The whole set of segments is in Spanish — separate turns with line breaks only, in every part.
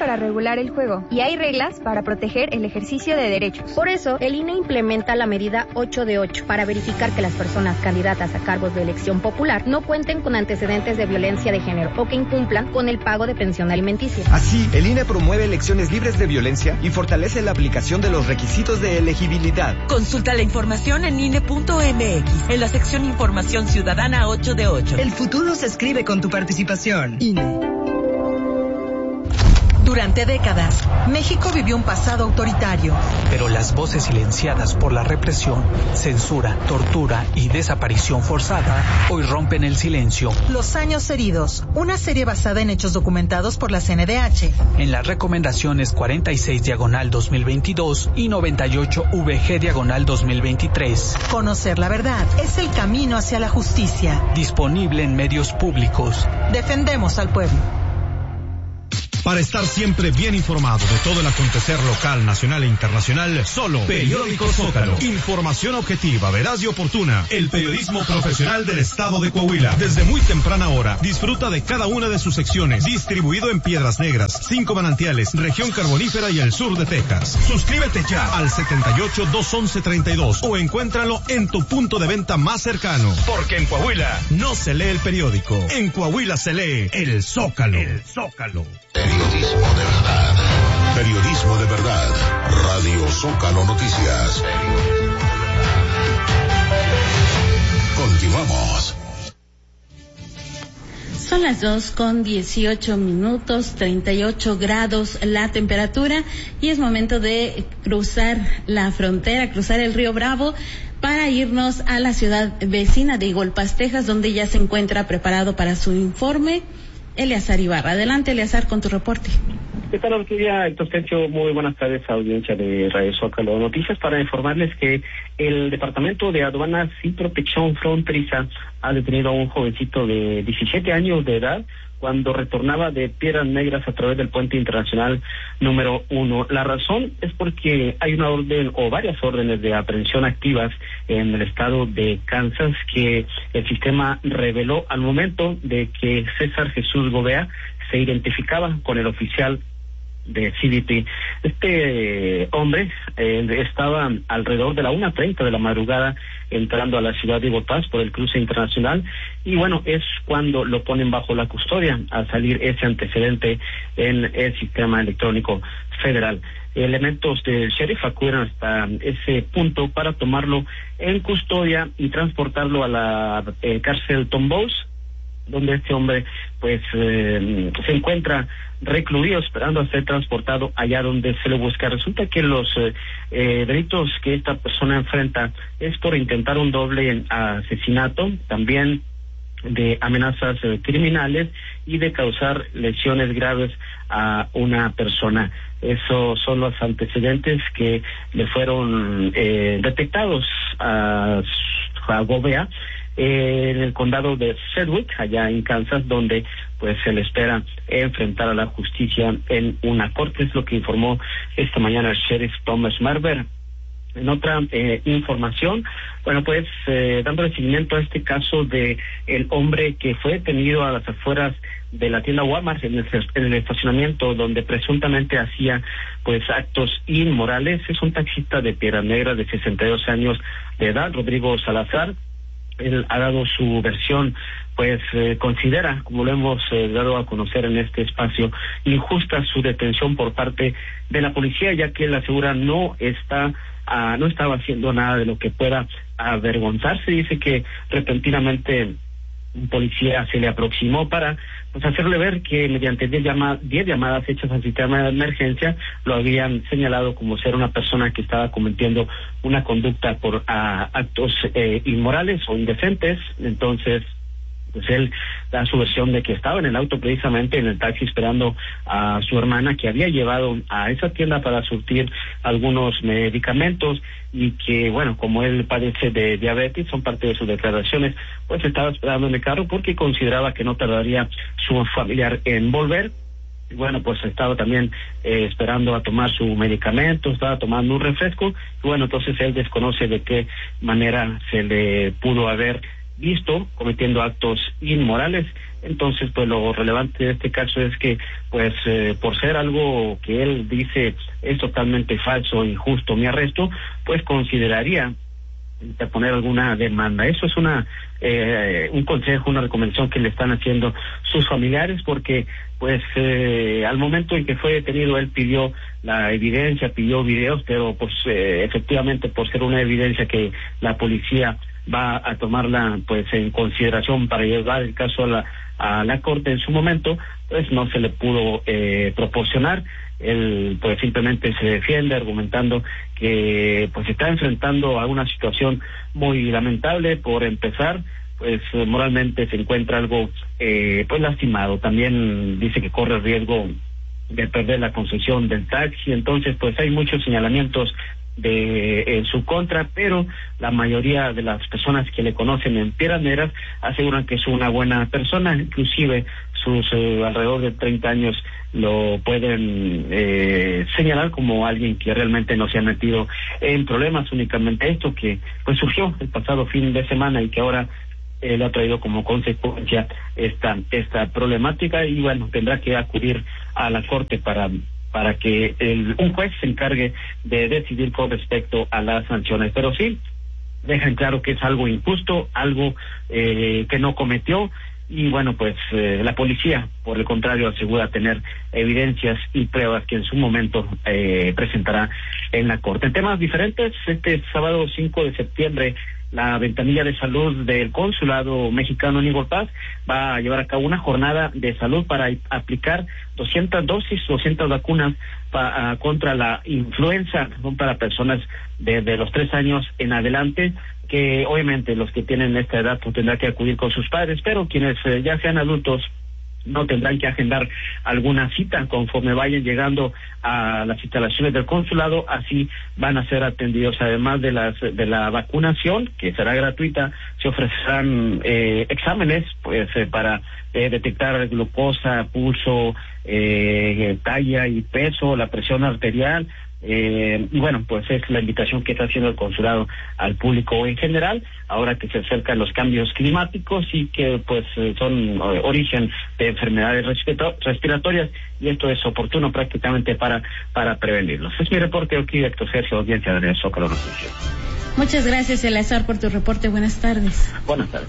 para regular el juego y hay reglas para proteger el ejercicio de derechos.
Por eso, el INE implementa la medida 8 de 8 para verificar que las personas candidatas a cargos de elección popular no cuenten con antecedentes de violencia de género o que incumplan con el pago de pensión alimenticia.
Así, el INE promueve elecciones libres de violencia y fortalece la aplicación de los requisitos de elegibilidad.
Consulta la información en INE.mx, en la sección Información Ciudadana 8 de 8.
El futuro se escribe con tu participación. INE.
Durante décadas, México vivió un pasado autoritario.
Pero las voces silenciadas por la represión, censura, tortura y desaparición forzada hoy rompen el silencio.
Los años heridos, una serie basada en hechos documentados por la CNDH.
En las recomendaciones 46/2022 y 98/VG/2023.
Conocer la verdad es el camino hacia la justicia.
Disponible en medios públicos.
Defendemos al pueblo.
Para estar siempre bien informado de todo el acontecer local, nacional e internacional, solo Periódico Zócalo. Información objetiva, veraz y oportuna. El periodismo profesional del estado de Coahuila. Desde muy temprana hora, disfruta de cada una de sus secciones. Distribuido en Piedras Negras, 5 Manantiales, región carbonífera y el sur de Texas. Suscríbete ya al 78-211-32 o encuéntralo en tu punto de venta más cercano. Porque en Coahuila no se lee el periódico. En Coahuila se lee el Zócalo. El Zócalo.
Periodismo de verdad. Periodismo de verdad. Radio Zócalo Noticias. Continuamos.
Son las 2:18, 38 grados la temperatura y es momento de cruzar la frontera, cruzar el río Bravo para irnos a la ciudad vecina de Igolpas, Texas, donde ya se encuentra preparado para su informe Eleazar Ibarra. Adelante, Eleazar, con tu reporte.
¿Qué tal, Orquídea? Héctor Tencio, muy buenas tardes, audiencia de Radio Zócalo Noticias, para informarles que el Departamento de Aduanas y Protección Fronteriza ha detenido a un jovencito de 17 años de edad cuando retornaba de Piedras Negras a través del puente internacional número 1. La razón es porque hay una orden o varias órdenes de aprehensión activas en el estado de Kansas que el sistema reveló al momento de que César Jesús Gobea se identificaba con el oficial de CBP. Este hombre estaba alrededor de la 1:30 de la madrugada entrando a la ciudad de Igolpas por el cruce internacional y bueno, es cuando lo ponen bajo la custodia al salir ese antecedente en el sistema electrónico federal. Elementos del sheriff acuden hasta ese punto para tomarlo en custodia y transportarlo a la cárcel Tom Bowles, donde este hombre pues se encuentra recluido esperando a ser transportado allá donde se le busca. Resulta que los delitos que esta persona enfrenta es por intentar un doble asesinato, también de amenazas criminales y de causar lesiones graves a una persona. Esos son los antecedentes que le fueron detectados a Gobea en el condado de Sedgwick, allá en Kansas, donde pues se le espera enfrentar a la justicia en una corte, es lo que informó esta mañana el sheriff Thomas Marber. En otra información, bueno, pues dándole seguimiento a este caso de el hombre que fue detenido a las afueras de la tienda Walmart en el estacionamiento donde presuntamente hacía pues actos inmorales. Es un taxista de Piedras Negras de 62 años de edad, Rodrigo Salazar. Él ha dado su versión, pues considera, como lo hemos dado a conocer en este espacio, injusta su detención por parte de la policía, ya que él asegura no estaba haciendo nada de lo que pueda avergonzarse. Dice que repentinamente un policía se le aproximó para pues hacerle ver que mediante 10 llamadas hechas al sistema de emergencia lo habían señalado como ser una persona que estaba cometiendo una conducta por actos inmorales o indecentes. Entonces pues él da su versión de que estaba en el auto precisamente en el taxi esperando a su hermana que había llevado a esa tienda para surtir algunos medicamentos y que bueno, como él padece de diabetes, son parte de sus declaraciones, pues estaba esperando en el carro porque consideraba que no tardaría su familiar en volver. Y bueno, pues estaba también esperando a tomar su medicamento, estaba tomando un refresco y bueno, entonces él desconoce de qué manera se le pudo haber visto cometiendo actos inmorales. Entonces, pues lo relevante de este caso es que, pues, por ser algo que él dice es totalmente falso, injusto, mi arresto, pues consideraría poner alguna demanda. Eso es un consejo, una recomendación que le están haciendo sus familiares, porque pues al momento en que fue detenido él pidió la evidencia, pidió videos, pero pues efectivamente por ser una evidencia que la policía va a tomarla pues en consideración para llevar el caso a la corte en su momento, pues no se le pudo proporcionar. Él pues simplemente se defiende argumentando que pues está enfrentando a una situación muy lamentable. Por empezar, pues moralmente se encuentra algo pues lastimado. También dice que corre el riesgo de perder la concesión del taxi. Entonces pues hay muchos señalamientos en su contra, pero la mayoría de las personas que le conocen en Piedras Negras aseguran que es una buena persona. Inclusive sus alrededor de 30 años lo pueden señalar como alguien que realmente no se ha metido en problemas. Únicamente esto que pues surgió el pasado fin de semana y que ahora le ha traído como consecuencia esta problemática, y bueno, tendrá que acudir a la corte para que un juez se encargue de decidir con respecto a las sanciones. Pero sí, dejan claro que es algo injusto, algo que no cometió, y bueno, pues la policía, por el contrario, asegura tener evidencias y pruebas que en su momento presentará en la corte. En temas diferentes, este sábado 5 de septiembre, la ventanilla de salud del Consulado Mexicano en Igualpaz va a llevar a cabo una jornada de salud para aplicar 200 vacunas contra la influenza, son para personas desde los 3 años en adelante, que obviamente los que tienen esta edad pues tendrán que acudir con sus padres, pero quienes ya sean adultos no tendrán que agendar alguna cita. Conforme vayan llegando a las instalaciones del consulado, así van a ser atendidos. Además de la vacunación, que será gratuita, se ofrecerán exámenes pues para detectar glucosa, pulso, talla y peso, la presión arterial. Y bueno, pues es la invitación que está haciendo el consulado al público en general, ahora que se acercan los cambios climáticos y que pues son origen de enfermedades respiratorias, y esto es oportuno prácticamente para prevenirlos. Es mi reporte aquí, Héctor Sergio, audiencia de Zócalo Noticias.
Muchas gracias, Eleazar, por tu reporte. Buenas tardes.
Buenas tardes.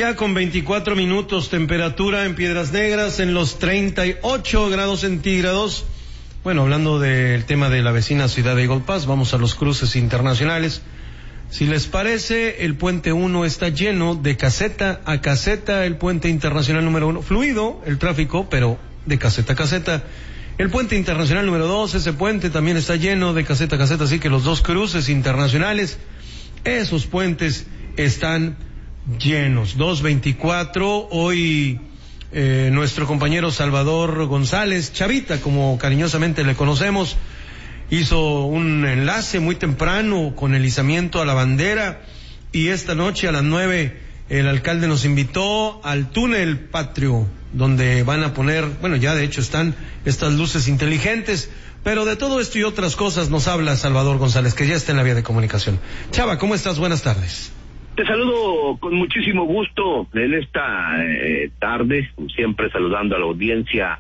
2:24, temperatura en Piedras Negras en los 38 grados centígrados. Bueno, hablando del tema de la vecina ciudad de Igualpaz, vamos a los cruces internacionales. Si les parece, el puente 1 está lleno de caseta a caseta, el puente internacional número 1, fluido el tráfico, pero de caseta a caseta. El puente internacional número 2, ese puente también está lleno de caseta a caseta, así que los dos cruces internacionales, esos puentes están llenos. 2:24, hoy nuestro compañero Salvador González, Chavita, como cariñosamente le conocemos, hizo un enlace muy temprano con el izamiento a la bandera, y esta noche a las 9 el alcalde nos invitó al túnel patrio, donde van a poner, bueno, ya de hecho están estas luces inteligentes, pero de todo esto y otras cosas nos habla Salvador González, que ya está en la vía de comunicación. Chava, ¿cómo estás? Buenas tardes.
Te saludo con muchísimo gusto en esta tarde, siempre saludando a la audiencia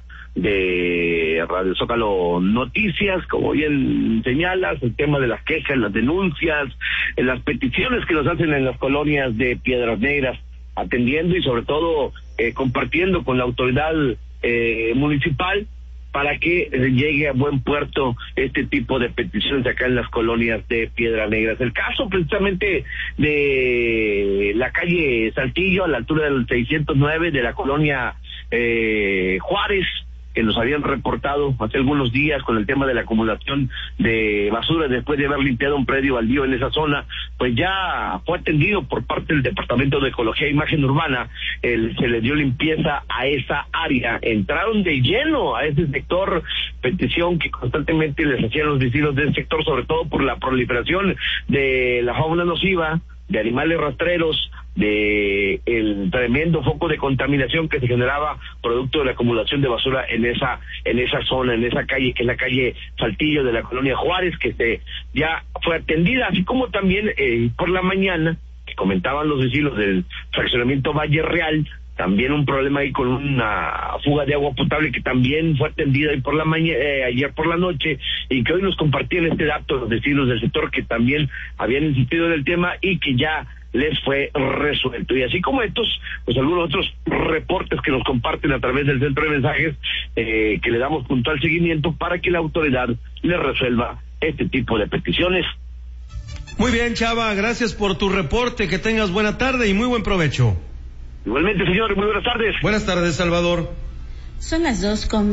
de Radio Zócalo Noticias. Como bien señalas, el tema de las quejas, las denuncias, las peticiones que nos hacen en las colonias de Piedras Negras, atendiendo y sobre todo compartiendo con la autoridad municipal para que llegue a buen puerto este tipo de peticiones acá en las colonias de Piedras Negras. El caso precisamente de la calle Saltillo, a la altura del 609 de la colonia Juárez, que nos habían reportado hace algunos días con el tema de la acumulación de basura después de haber limpiado un predio baldío en esa zona, pues ya fue atendido por parte del Departamento de Ecología e Imagen Urbana. Se le dio limpieza a esa área, entraron de lleno a ese sector, petición que constantemente les hacían los vecinos del sector, sobre todo por la proliferación de la fauna nociva, de animales rastreros, de el tremendo foco de contaminación que se generaba producto de la acumulación de basura en esa zona, en esa calle, que es la calle Saltillo de la colonia Juárez, que ya fue atendida, así como también por la mañana que comentaban los vecinos del fraccionamiento Valle Real, también un problema ahí con una fuga de agua potable que también fue atendida hoy por la ayer por la noche, y que hoy nos compartían este dato los vecinos del sector que también habían insistido en el tema y que ya les fue resuelto. Y así como estos, pues algunos otros reportes que nos comparten a través del centro de mensajes, que le damos puntual seguimiento para que la autoridad les resuelva este tipo de peticiones.
Muy bien, Chava, gracias por tu reporte, que tengas buena tarde y muy buen provecho.
Igualmente, señor, muy buenas tardes.
Buenas tardes, Salvador.
Son las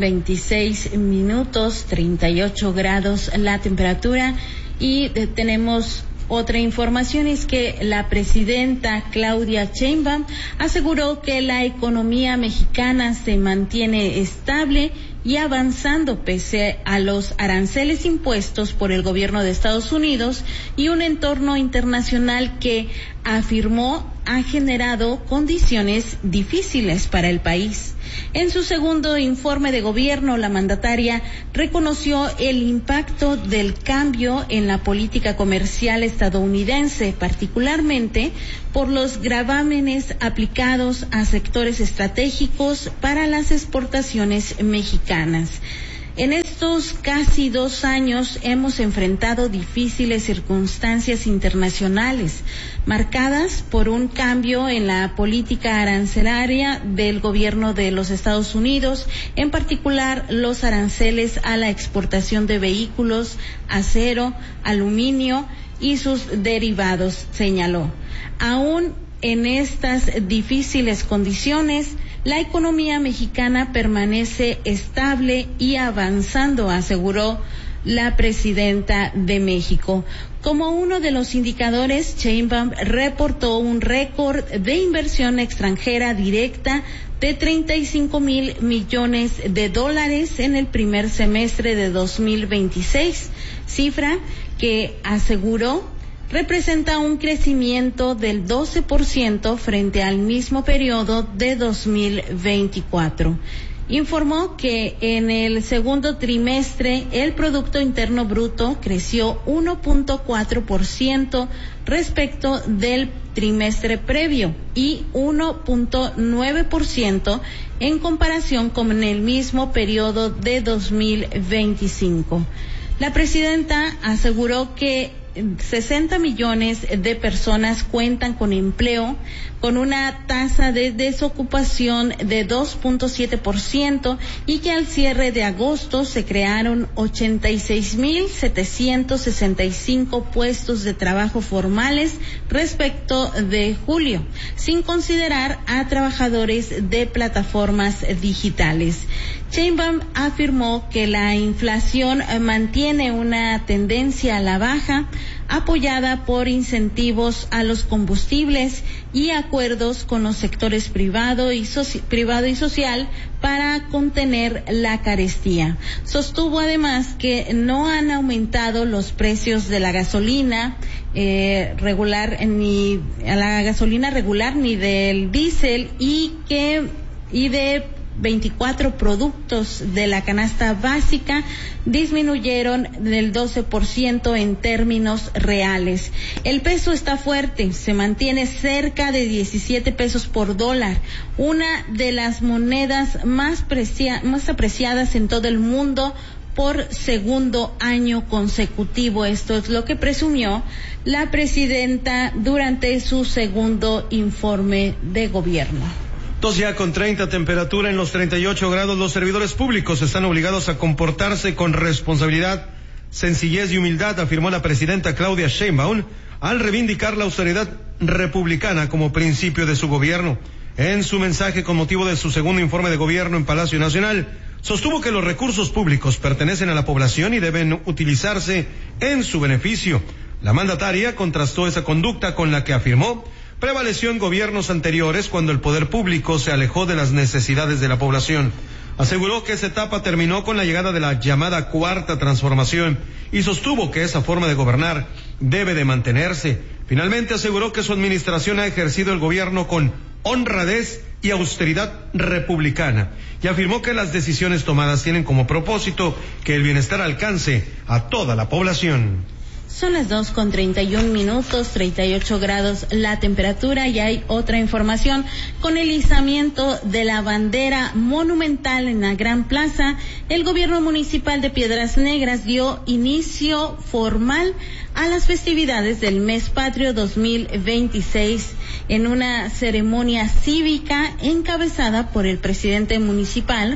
2:26, 38 grados la temperatura, y tenemos otra información. Es que la presidenta Claudia Sheinbaum aseguró que la economía mexicana se mantiene estable y avanzando pese a los aranceles impuestos por el gobierno de Estados Unidos y un entorno internacional que, afirmó, ha generado condiciones difíciles para el país. En su segundo informe de gobierno, la mandataria reconoció el impacto del cambio en la política comercial estadounidense, particularmente por los gravámenes aplicados a sectores estratégicos para las exportaciones mexicanas. En estos casi 2 años hemos enfrentado difíciles circunstancias internacionales, marcadas por un cambio en la política arancelaria del gobierno de los Estados Unidos, en particular los aranceles a la exportación de vehículos, acero, aluminio y sus derivados, señaló. Aún en estas difíciles condiciones, la economía mexicana permanece estable y avanzando, aseguró la presidenta de México. Como uno de los indicadores, Sheinbaum reportó un récord de inversión extranjera directa de 35,000 millones de dólares en el primer semestre de 2026, cifra que aseguró representa un crecimiento del 12% frente al mismo periodo de 2024. Informó que en el segundo trimestre el Producto Interno Bruto creció 1.4% respecto del trimestre previo y 1.9% en comparación con el mismo periodo de 2025. La presidenta aseguró que 60 millones de personas cuentan con empleo, con una tasa de desocupación de 2.7%, y que al cierre de agosto se crearon 86,765 puestos de trabajo formales respecto de julio, sin considerar a trabajadores de plataformas digitales. Sheinbaum afirmó que la inflación mantiene una tendencia a la baja, apoyada por incentivos a los combustibles y acuerdos con los sectores privado y social para contener la carestía. Sostuvo además que no han aumentado los precios de la gasolina regular ni del diésel, y de 24 productos de la canasta básica disminuyeron del 12% en términos reales. El peso está fuerte, se mantiene cerca de 17 pesos por dólar, una de las monedas más apreciadas en todo el mundo por segundo año consecutivo. Esto es lo que presumió la presidenta durante su segundo informe de gobierno.
2:30 temperatura en los 38 grados. Los servidores públicos están obligados a comportarse con responsabilidad, sencillez y humildad, afirmó la presidenta Claudia Sheinbaum al reivindicar la austeridad republicana como principio de su gobierno. En su mensaje con motivo de su segundo informe de gobierno en Palacio Nacional, sostuvo que los recursos públicos pertenecen a la población y deben utilizarse en su beneficio. La mandataria contrastó esa conducta con la que afirmó prevaleció en gobiernos anteriores, cuando el poder público se alejó de las necesidades de la población. Aseguró que esa etapa terminó con la llegada de la llamada Cuarta Transformación y sostuvo que esa forma de gobernar debe de mantenerse. Finalmente aseguró que su administración ha ejercido el gobierno con honradez y austeridad republicana, y afirmó que las decisiones tomadas tienen como propósito que el bienestar alcance a toda la población.
Son las 2:31, 38 grados la temperatura, y hay otra información. Con el izamiento de la bandera monumental en la Gran Plaza, el gobierno municipal de Piedras Negras dio inicio formal a las festividades del Mes Patrio 2026 en una ceremonia cívica encabezada por el presidente municipal,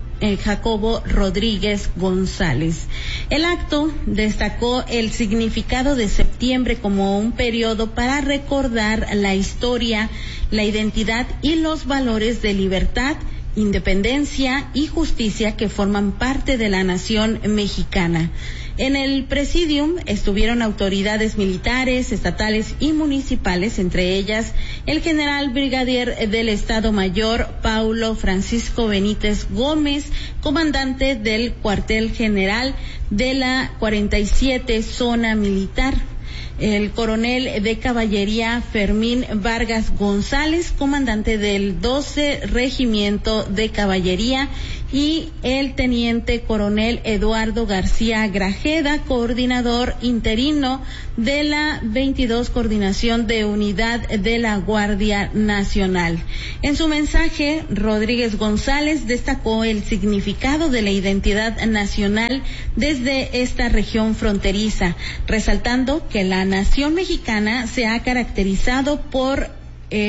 Jacobo Rodríguez González. El acto destacó el significado de septiembre como un periodo para recordar la historia, la identidad y los valores de libertad, independencia y justicia que forman parte de la nación mexicana. En el presidium estuvieron autoridades militares, estatales y municipales, entre ellas el general brigadier del Estado Mayor Paulo Francisco Benítez Gómez, comandante del cuartel general de la 47 Zona Militar, el coronel de caballería Fermín Vargas González, comandante del 12 Regimiento de Caballería, y el teniente coronel Eduardo García Grajeda, coordinador interino de la 22 Coordinación de Unidad de la Guardia Nacional. En su mensaje, Rodríguez González destacó el significado de la identidad nacional desde esta región fronteriza, resaltando que la nación mexicana se ha caracterizado por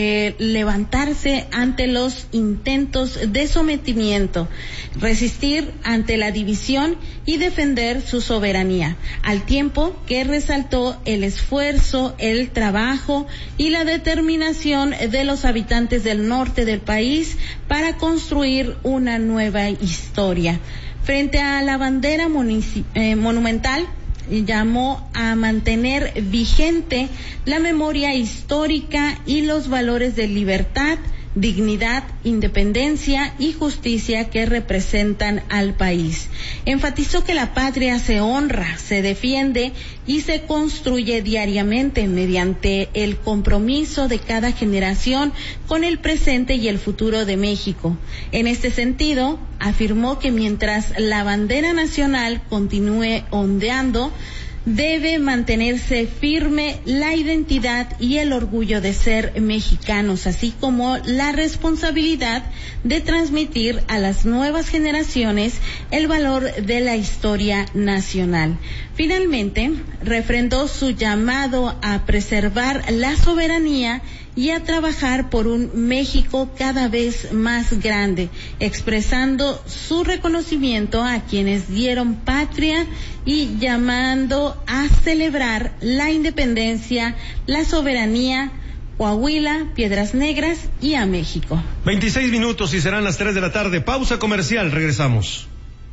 levantarse ante los intentos de sometimiento, resistir ante la división y defender su soberanía, al tiempo que resaltó el esfuerzo, el trabajo y la determinación de los habitantes del norte del país para construir una nueva historia. Frente a la bandera monumental, llamó a mantener vigente la memoria histórica y los valores de libertad, dignidad, independencia y justicia que representan al país. Enfatizó que la patria se honra, se defiende y se construye diariamente mediante el compromiso de cada generación con el presente y el futuro de México. En este sentido, afirmó que mientras la bandera nacional continúe ondeando, debe mantenerse firme la identidad y el orgullo de ser mexicanos, así como la responsabilidad de transmitir a las nuevas generaciones el valor de la historia nacional. Finalmente, refrendó su llamado a preservar la soberanía y a trabajar por un México cada vez más grande, expresando su reconocimiento a quienes dieron patria y llamando a celebrar la independencia, la soberanía, Coahuila, Piedras Negras y a México.
26 minutos y serán las 3 de la tarde. Pausa comercial, regresamos.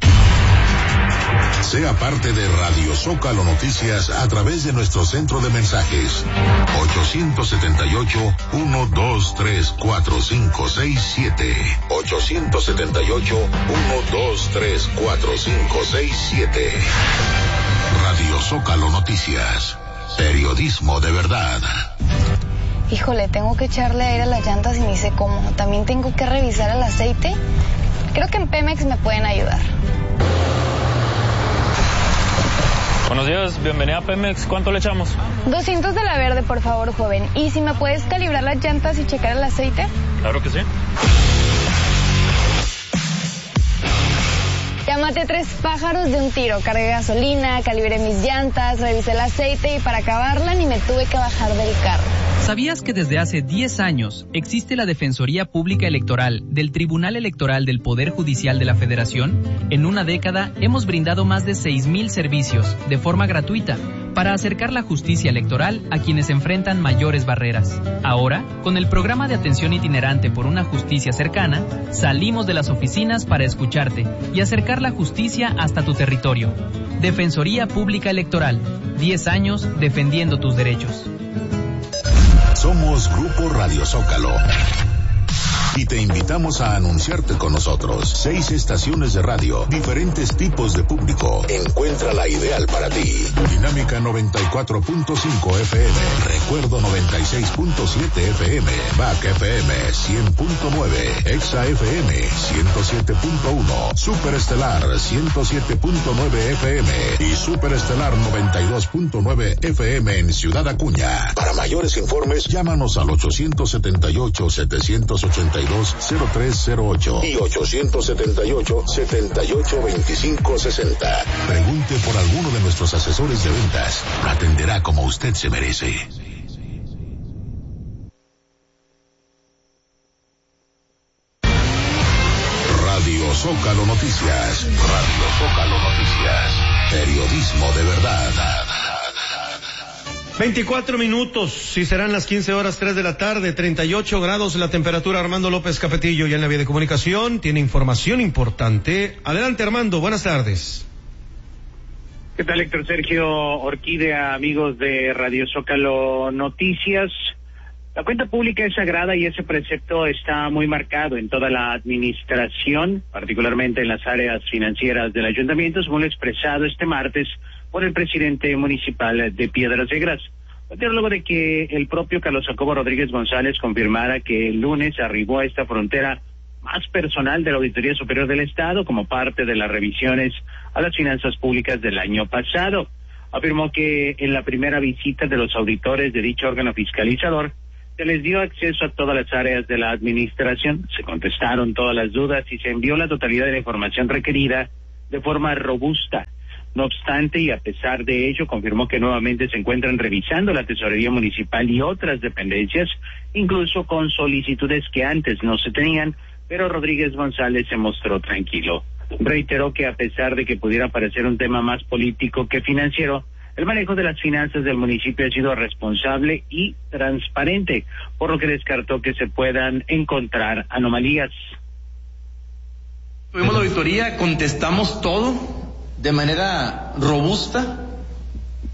Sea parte de Radio Zócalo Noticias a través de nuestro centro de mensajes 878-123-4567 878-123-4567. Radio Zócalo Noticias, periodismo de verdad.
Híjole, tengo que echarle aire a las llantas y ni sé cómo. También tengo que revisar el aceite. Creo que en Pemex me pueden ayudar.
Buenos días, bienvenida a Pemex. ¿Cuánto le echamos?
200 de la verde, por favor, joven. ¿Y si me puedes calibrar las llantas y checar el aceite?
Claro que sí.
Ya maté 3 pájaros de un tiro. Cargué gasolina, calibré mis llantas, revisé el aceite y para acabarla ni me tuve que bajar del carro.
¿Sabías que desde hace 10 años existe la Defensoría Pública Electoral del Tribunal Electoral del Poder Judicial de la Federación? En una década hemos brindado más de 6,000 servicios de forma gratuita para acercar la justicia electoral a quienes enfrentan mayores barreras. Ahora, con el programa de atención itinerante por una justicia cercana, salimos de las oficinas para escucharte y acercar la justicia hasta tu territorio. Defensoría Pública Electoral, 10 años defendiendo tus derechos.
Somos Grupo Radio Zócalo. y te invitamos a anunciarte con nosotros. 6 estaciones de radio, diferentes tipos de público. Encuentra la ideal para ti. Dinámica 94.5 FM, Recuerdo 96.7 FM, Back FM 100.9, Exa FM 107.1, Superestelar 107.9 FM y Superestelar 92.9 FM en Ciudad Acuña. Para mayores informes, llámanos al 878-782-0308 y 878-782560. Pregunte por alguno de nuestros asesores de ventas. Lo atenderá como usted se merece. Radio Zócalo Noticias. Radio Zócalo Noticias. Periodismo de verdad.
24 minutos, si serán las 15 horas 3 de la tarde, 38 grados la temperatura. Armando López Capetillo ya en la vía de comunicación, tiene información importante. Adelante, Armando, buenas tardes.
¿Qué tal, Héctor Sergio Orquídea, amigos de Radio Zócalo Noticias? La cuenta pública es sagrada y ese precepto está muy marcado en toda la administración, particularmente en las áreas financieras del ayuntamiento, según lo expresado este martes por el presidente municipal de Piedras Negras. Luego de que el propio Carlos Jacobo Rodríguez González confirmara que el lunes arribó a esta frontera más personal de la Auditoría Superior del Estado como parte de las revisiones a las finanzas públicas del año pasado. Afirmó que en la primera visita de los auditores de dicho órgano fiscalizador se les dio acceso a todas las áreas de la administración, se contestaron todas las dudas y se envió la totalidad de la información requerida de forma robusta. No obstante, y a pesar de ello, confirmó que nuevamente se encuentran revisando la Tesorería Municipal y otras dependencias, incluso con solicitudes que antes no se tenían, pero Rodríguez González se mostró tranquilo. Reiteró que a pesar de que pudiera parecer un tema más político que financiero, el manejo de las finanzas del municipio ha sido responsable y transparente, por lo que descartó que se puedan encontrar anomalías.
Tuvimos la auditoría, contestamos todo de manera robusta,